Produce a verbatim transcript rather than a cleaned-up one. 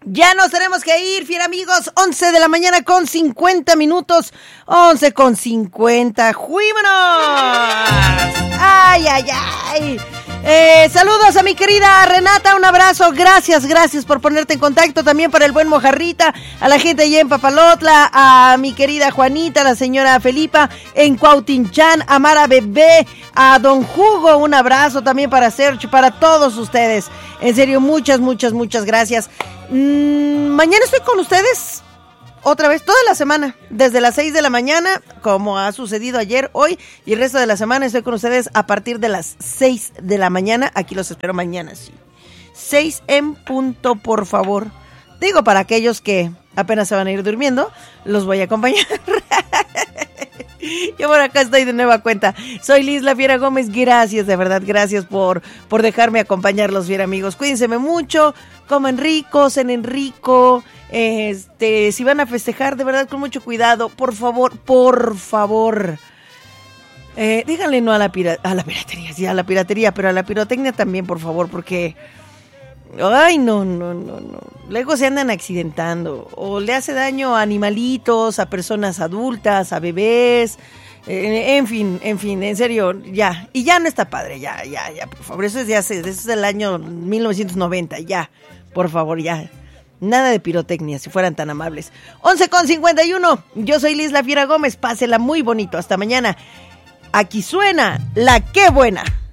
Ya nos tenemos que ir, fiel amigos, once de la mañana con cincuenta minutos, once con cincuenta, ¡juímonos! ¡Ay, ay, ay! Eh, saludos a mi querida Renata, un abrazo, gracias, gracias por ponerte en contacto, también para el buen Mojarrita, a la gente allá en Papalotla, a mi querida Juanita, a la señora Felipa, en Cuautinchán, a Mara Bebé, a don Hugo, un abrazo también para Sergio, para todos ustedes, en serio, muchas, muchas, muchas gracias. Mm, mañana estoy con ustedes otra vez, toda la semana, desde las seis de la mañana, como ha sucedido ayer, hoy, y el resto de la semana estoy con ustedes a partir de las seis de la mañana. Aquí los espero mañana, sí. seis en punto, por favor. Digo, para aquellos que apenas se van a ir durmiendo, los voy a acompañar. Yo por acá estoy de nueva cuenta. Soy Liz La Fiera Gómez. Gracias, de verdad, gracias por, por dejarme acompañarlos, fiera amigos. Cuídense mucho, coman rico, cenen rico. Este, si van a festejar, de verdad, con mucho cuidado. Por favor, por favor. Eh, díganle no a la, pira- a la piratería, sí, a la piratería, pero a la pirotecnia también, por favor, porque... Ay, no, no, no, no. Luego se andan accidentando o le hace daño a animalitos, a personas adultas, a bebés, eh, en fin, en fin, en serio, ya. Y ya no está padre, ya, ya, ya, por favor. Eso es de hace, eso es del año mil novecientos noventa, ya, por favor, ya. Nada de pirotecnia, si fueran tan amables. once con cincuenta y uno, yo soy Liz La Fiera Gómez, pásela muy bonito, hasta mañana. Aquí suena La Qué Buena.